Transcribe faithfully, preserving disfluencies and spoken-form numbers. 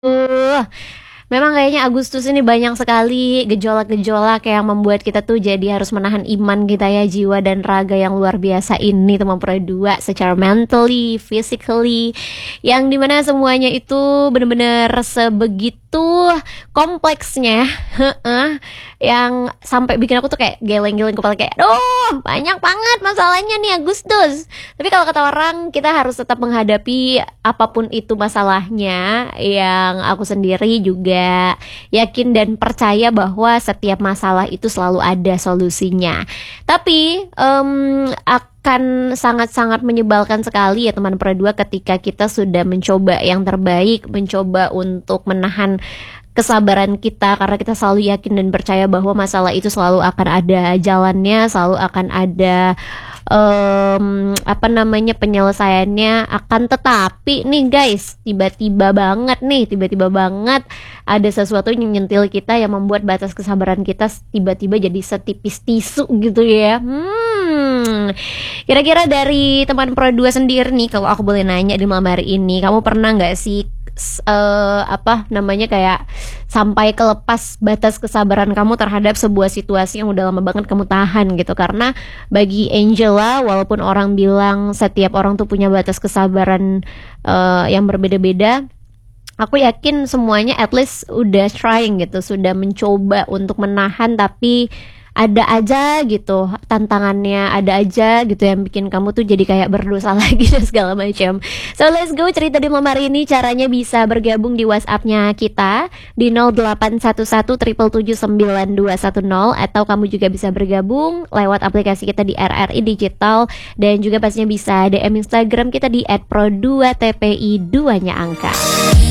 Uh, memang kayaknya Agustus ini banyak sekali gejolak-gejolak yang membuat kita tuh jadi harus menahan iman kita ya, jiwa dan raga yang luar biasa ini teman Pro dua, secara mentally, physically, yang dimana semuanya itu bener-bener sebegitu kompleksnya, heeh, yang sampai bikin aku tuh kayak geleng-geleng kepala kayak, aduh banyak banget masalahnya nih Agustus. Tapi kalau kata orang, kita harus tetap menghadapi apapun itu masalahnya. Yang aku sendiri juga yakin dan percaya bahwa setiap masalah itu selalu ada solusinya. Tapi em, akan sangat-sangat menyebalkan sekali ya teman Pro dua ketika kita sudah mencoba yang terbaik, mencoba untuk menahan kesabaran kita karena kita selalu yakin dan percaya bahwa masalah itu selalu akan ada jalannya, selalu akan ada em, apa namanya penyelesaiannya. Akan tetapi nih guys, tiba-tiba banget nih, tiba-tiba banget ada sesuatu yang nyentil kita yang membuat batas kesabaran kita tiba-tiba jadi setipis tisu gitu ya. Hmm, kira-kira dari teman Pro dua sendiri nih, kalau aku boleh nanya di malam hari ini, kamu pernah nggak sih s- eh, apa namanya kayak sampai kelepas batas kesabaran kamu terhadap sebuah situasi yang udah lama banget kamu tahan gitu? Karena bagi Angela, walaupun orang bilang setiap orang tuh punya batas kesabaran eh, yang berbeda-beda, aku yakin semuanya at least udah trying gitu, sudah mencoba untuk menahan, tapi ada aja gitu tantangannya, ada aja gitu yang bikin kamu tuh jadi kayak berdosa lagi dan segala macam. So let's go cerita di malam hari ini. Caranya bisa bergabung di WhatsApp-nya kita di nol delapan satu satu tujuh tujuh tujuh sembilan dua satu nol, atau kamu juga bisa bergabung lewat aplikasi kita di R R I Digital, dan juga pastinya bisa D M Instagram kita di et pro dua T P I dua nya angka.